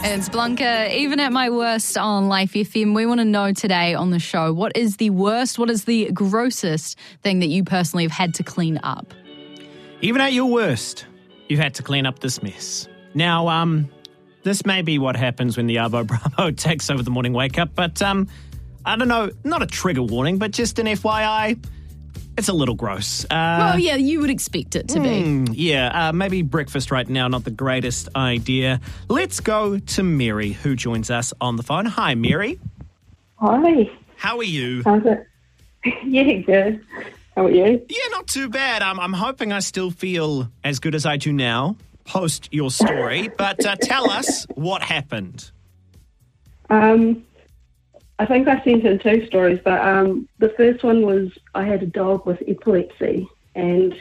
It's Blanca. Even at my worst on Life FM, we want to know today on the show, what is the worst, what is the grossest thing that you personally have had to clean up? Even at your worst, you've had to clean up this mess. Now, this may be what happens when the Arvo Bravo takes over the morning wake-up, but I don't know, not a trigger warning, but just an FYI, it's a little gross. Well, yeah, you would expect it to be. Yeah, maybe breakfast right now, not the greatest idea. Let's go to Mary, who joins us on the phone. Hi, Mary. Hi. How are you? How's it? Yeah, good. How are you? Yeah, not too bad. I'm hoping I still feel as good as I do now, post your story. But tell us what happened. I think I sent in two stories, but the first one was I had a dog with epilepsy, and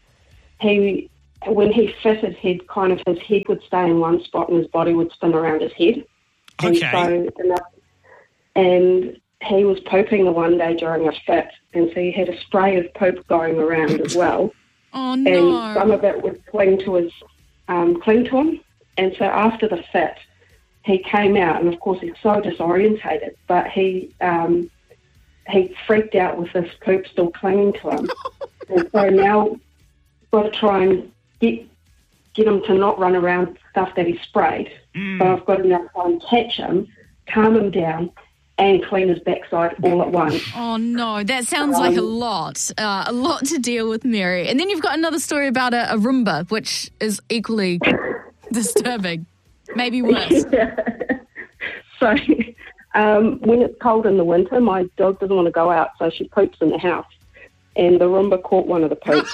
when he fitted, his head would stay in one spot and his body would spin around his head. Okay. And he was pooping the one day during a fit, and so he had a spray of poop going around as well. Oh, no. And some of it would cling to him. And so after the fit, he came out, and of course he's so disorientated, but he freaked out with this poop still clinging to him. And so now got to try and get him to not run around stuff that he sprayed. So I've got to now try and catch him, calm him down, and clean his backside all at once. Oh, no, that sounds like a lot to deal with, Mary. And then you've got another story about a Roomba, which is equally disturbing. Maybe worse. Yeah. So when it's cold in the winter, my dog doesn't want to go out, so she poops in the house. And the Roomba caught one of the poops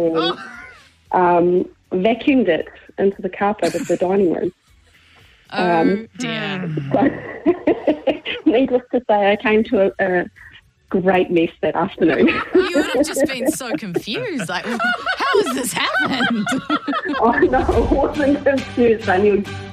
and vacuumed it into the carpet of the dining room. Oh, dear. So, needless to say, I came to a great mess that afternoon. You would have just been so confused. Like, how has this happened? Oh, no, I wasn't confused. I knew